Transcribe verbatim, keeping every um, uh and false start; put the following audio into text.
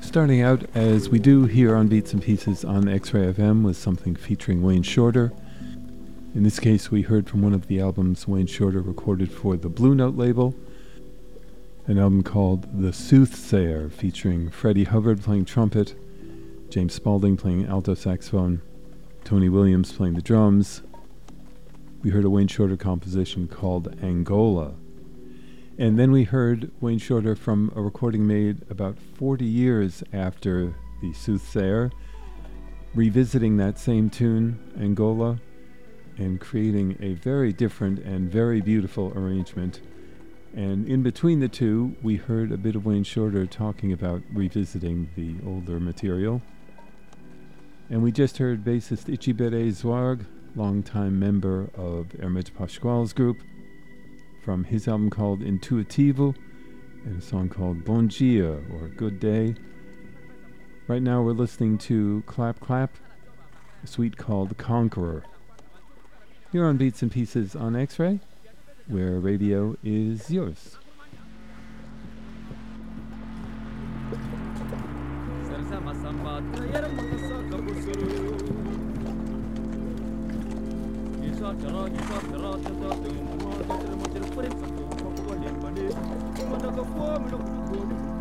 Starting out, as we do here on Beats and Pieces on X-Ray F M, with something featuring Wayne Shorter. In this case, we heard from one of the albums Wayne Shorter recorded for the Blue Note label, an album called The Soothsayer, featuring Freddie Hubbard playing trumpet, James Spaulding playing alto saxophone, Tony Williams playing the drums. We heard a Wayne Shorter composition called Angola. And then we heard Wayne Shorter from a recording made about forty years after The Soothsayer, revisiting that same tune, Angola, and creating a very different and very beautiful arrangement. And in between the two, we heard a bit of Wayne Shorter talking about revisiting the older material. And we just heard bassist Ichibere Zwarg, longtime member of Hermeto Pascoal's group, from his album called Intuitivo, and a song called Bon Dia, or Good Day. Right now we're listening to Clap Clap, a suite called Conqueror. Here on Beats and Pieces on X-Ray, where radio is yours.